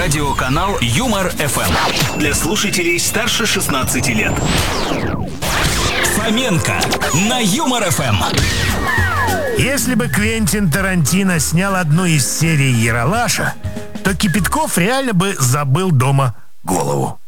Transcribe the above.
Радиоканал Юмор ФМ. Для слушателей старше 16 лет. Фоменко на Юмор ФМ. Если бы Квентин Тарантино снял одну из серий «Ералаша», то Кипятков реально бы забыл дома голову.